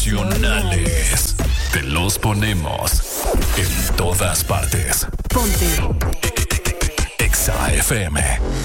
Nacionales. Te los ponemos en todas partes. Ponte Exa FM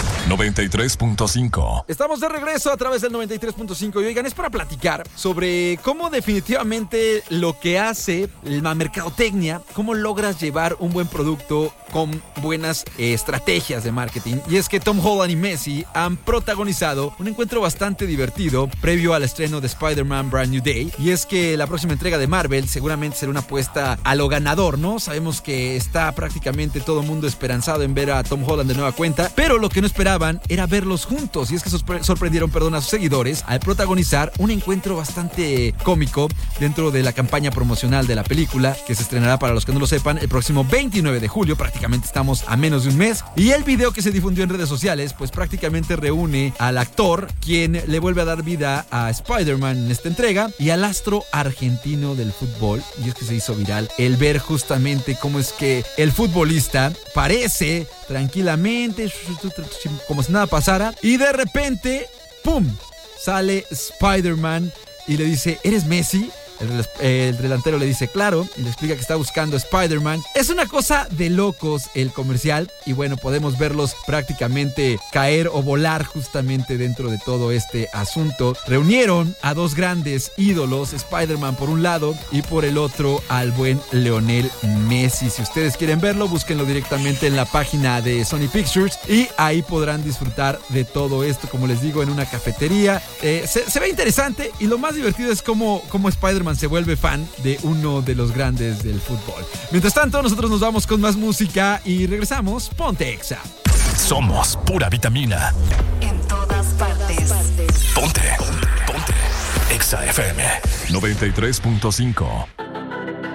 93.5. Estamos de regreso a través del 93.5 y oigan, es para platicar sobre cómo definitivamente lo que hace la mercadotecnia, cómo logras llevar un buen producto con buenas estrategias de marketing. Y es que Tom Holland y Messi han protagonizado un encuentro bastante divertido previo al estreno de Spider-Man Brand New Day. Y es que la próxima entrega de Marvel seguramente será una apuesta a lo ganador, ¿no? Sabemos que está prácticamente todo el mundo esperanzado en ver a Tom Holland de nueva cuenta, pero lo que no esperaban era verlos juntos. Y es que sorprendieron a sus seguidores al protagonizar un encuentro bastante cómico dentro de la campaña promocional de la película, que se estrenará, para los que no lo sepan, el próximo 29 de julio. Prácticamente estamos a menos de un mes. Y el video que se difundió en redes sociales pues prácticamente reúne al actor, quien le vuelve a dar vida a Spider-Man en esta entrega, y al astro argentino del fútbol. Y es que se hizo viral el ver justamente cómo es que el futbolista parece tranquilamente, como si nada pasara, y de repente, ¡pum!, sale Spider-Man y le dice: ¿eres Messi? El delantero le dice claro, y le explica que está buscando a Spider-Man. Es una cosa de locos el comercial, y bueno, podemos verlos prácticamente caer o volar justamente dentro de todo este asunto. Reunieron a dos grandes ídolos, Spider-Man por un lado y por el otro al buen Lionel Messi. Si ustedes quieren verlo, búsquenlo directamente en la página de Sony Pictures y ahí podrán disfrutar de todo esto, como les digo, en una cafetería. Se ve interesante, y lo más divertido es cómo Spider-Man se vuelve fan de uno de los grandes del fútbol. Mientras tanto, nosotros nos vamos con más música y regresamos. Ponte Exa. Somos pura vitamina. en todas partes. Ponte Exa FM 93.5.